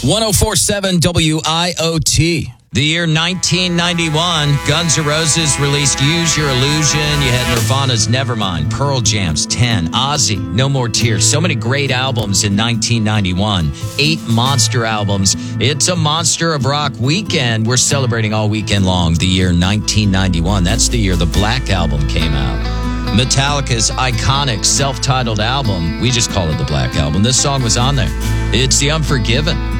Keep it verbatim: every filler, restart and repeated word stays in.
one oh four point seven W I O T. The year nineteen ninety-one, Guns N' Roses released Use Your Illusion. You had Nirvana's Nevermind, Pearl Jam's ten, Ozzy, No More Tears. So many great albums in nineteen ninety-one. Eight monster albums. It's a monster of rock weekend. We're celebrating all weekend long the year nineteen ninety-one. That's the year the Black Album came out. Metallica's iconic self-titled album. We just call it the Black Album. This song was on there. It's The Unforgiven.